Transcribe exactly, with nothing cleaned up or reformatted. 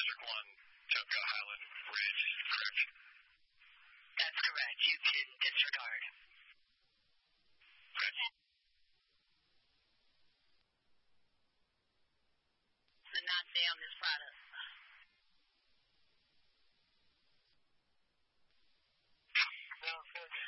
District one, Topeka Highland Ridge, correct? That's correct. You can disregard. Okay. To knock down this product. Well,